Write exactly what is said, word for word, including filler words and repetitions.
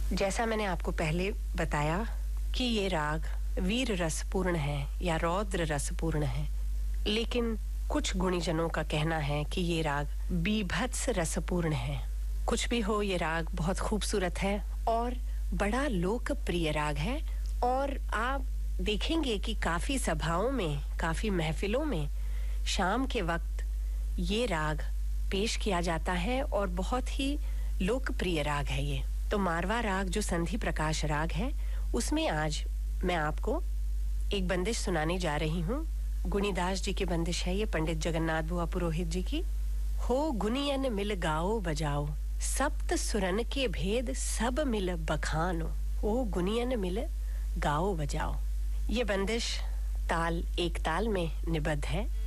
जैसा मैंने आपको पहले बताया कि ये राग वीर रसपूर्ण है या रौद्र रसपूर्ण है, लेकिन कुछ गुणीजनों का कहना है कि ये राग बीभत्स रसपूर्ण है। कुछ भी हो, ये राग बहुत खूबसूरत है और बड़ा लोकप्रिय राग है और आप देखेंगे कि काफी सभाओं में, काफी महफिलों में शाम के वक्त ये राग पेश किया जाता है और बहुत ही लोकप्रिय राग है ये। तो मारवा राग जो संधि प्रकाश राग है, उसमें आज मैं आपको एक बंदिश सुनाने जा रही हूँ। गुणीदास जी की बंदिश है ये, पंडित जगन्नाथ बुआ पुरोहित जी की। हो गुनियन मिल गाओ बजाओ, सप्त सुरन के भेद सब मिल बखानो। हो गुनियन मिल गाओ बजाओ। ये बंदिश ताल एक ताल में निबद्ध है।